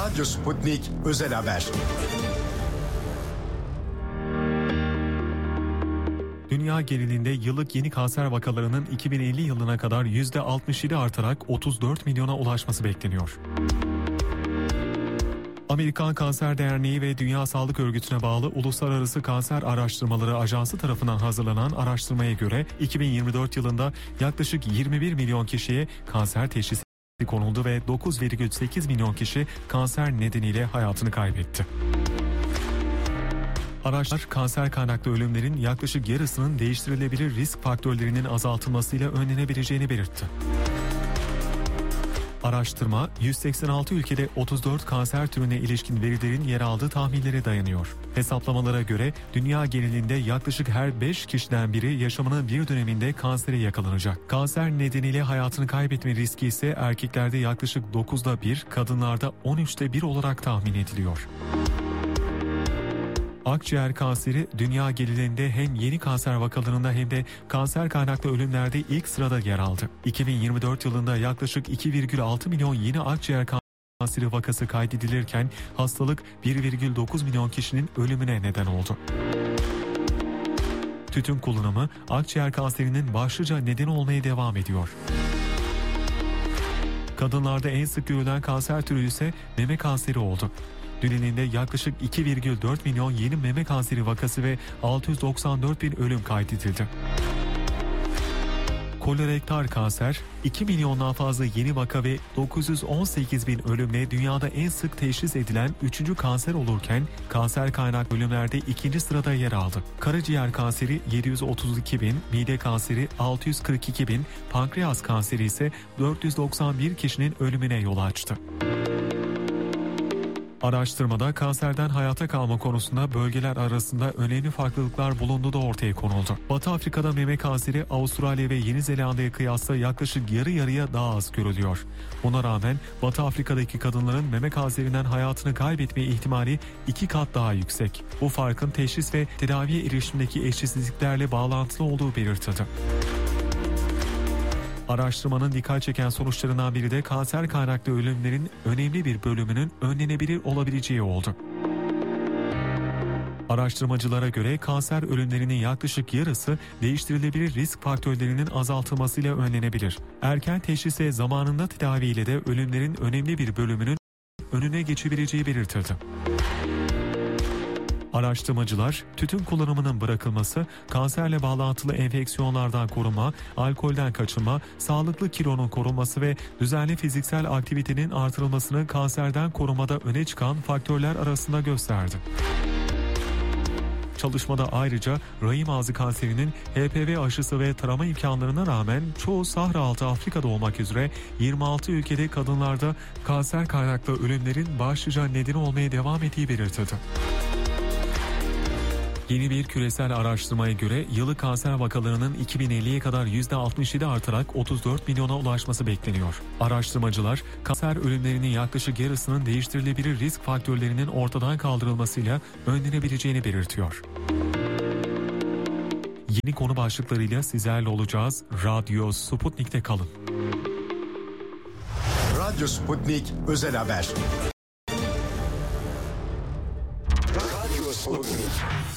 Radyo Sputnik Özel Haber. Dünya genelinde yıllık yeni kanser vakalarının 2050 yılına kadar %67 artarak 34 milyona ulaşması bekleniyor. Amerikan Kanser Derneği ve Dünya Sağlık Örgütü'ne bağlı Uluslararası Kanser Araştırmaları Ajansı tarafından hazırlanan araştırmaya göre 2024 yılında yaklaşık 21 milyon kişiye kanser teşhisi konuldu ve 9,8 milyon kişi kanser nedeniyle hayatını kaybetti. Araçlar kanser kaynaklı ölümlerin yaklaşık yarısının değiştirilebilir risk faktörlerinin azaltılmasıyla önlenebileceğini belirtti. Araştırma 186 ülkede 34 kanser türüne ilişkin verilerin yer aldığı tahminlere dayanıyor. Hesaplamalara göre dünya genelinde yaklaşık her 5 kişiden biri yaşamının bir döneminde kansere yakalanacak. Kanser nedeniyle hayatını kaybetme riski ise erkeklerde yaklaşık 9'da 1, kadınlarda 13'te 1 olarak tahmin ediliyor. Akciğer kanseri dünya genelinde hem yeni kanser vakalarında hem de kanser kaynaklı ölümlerde ilk sırada yer aldı. 2024 yılında yaklaşık 2,6 milyon yeni akciğer kanseri vakası kaydedilirken hastalık 1,9 milyon kişinin ölümüne neden oldu. Tütün kullanımı akciğer kanserinin başlıca nedeni olmaya devam ediyor. Kadınlarda en sık görülen kanser türü ise meme kanseri oldu. Dünyanında yaklaşık 2,4 milyon yeni meme kanseri vakası ve 694 bin ölüm kaydedildi. Kolorektal kanser, 2 milyondan fazla yeni vaka ve 918 bin ölümle dünyada en sık teşhis edilen 3. kanser olurken kanser kaynaklı ölümlerde 2. sırada yer aldı. Karaciğer kanseri 732 bin, mide kanseri 642 bin, pankreas kanseri ise 491 kişinin ölümüne yol açtı. Araştırmada kanserden hayata kalma konusunda bölgeler arasında önemli farklılıklar bulunduğu da ortaya konuldu. Batı Afrika'da meme kanseri Avustralya ve Yeni Zelanda'ya kıyasla yaklaşık yarı yarıya daha az görülüyor. Buna rağmen Batı Afrika'daki kadınların meme kanserinden hayatını kaybetme ihtimali 2 kat daha yüksek. Bu farkın teşhis ve tedaviye erişimdeki eşitsizliklerle bağlantılı olduğu belirtildi. Araştırmanın dikkat çeken sonuçlarından biri de kanser kaynaklı ölümlerin önemli bir bölümünün önlenebilir olabileceği oldu. Araştırmacılara göre kanser ölümlerinin yaklaşık yarısı değiştirilebilir risk faktörlerinin azaltılmasıyla önlenebilir. Erken teşhis ve zamanında tedaviyle de ölümlerin önemli bir bölümünün önüne geçebileceği belirtildi. Araştırmacılar, tütün kullanımının bırakılması, kanserle bağlantılı enfeksiyonlardan korunma, alkolden kaçınma, sağlıklı kilonun korunması ve düzenli fiziksel aktivitenin artırılmasını kanserden korumada öne çıkan faktörler arasında gösterdi. Çalışmada ayrıca rahim ağzı kanserinin HPV aşısı ve tarama imkanlarına rağmen çoğu Sahra altı Afrika'da olmak üzere 26 ülkede kadınlarda kanser kaynaklı ölümlerin başlıca nedeni olmaya devam ettiği belirtildi. Yeni bir küresel araştırmaya göre yıllık kanser vakalarının 2050'ye kadar %67 artarak 34 milyona ulaşması bekleniyor. Araştırmacılar kanser ölümlerinin yaklaşık yarısının değiştirilebilir risk faktörlerinin ortadan kaldırılmasıyla önlenebileceğini belirtiyor. Yeni konu başlıklarıyla sizlerle olacağız. Radyo Sputnik'te kalın. Radyo Sputnik Özel Haber. Radyo Sputnik.